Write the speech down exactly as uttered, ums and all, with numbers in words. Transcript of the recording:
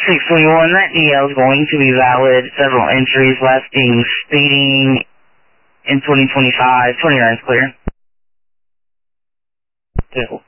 six twenty-one, that D L is going to be valid. Several entries lasting, speeding in twenty twenty-five. twenty-nine is clear. Two.